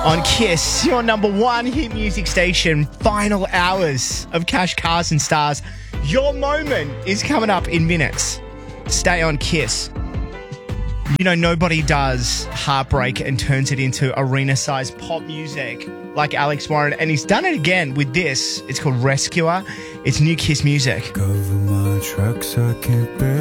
On Kiss, your number one hit music station. Final hours of Cash, Cars and Stars. Your moment is coming up in minutes. Stay on Kiss. You know, nobody does heartbreak and turns it into arena-sized pop music like Alex Warren, and he's done it again with this. It's called Rescuer. It's new Kiss music. Cover my tracks, I can't bear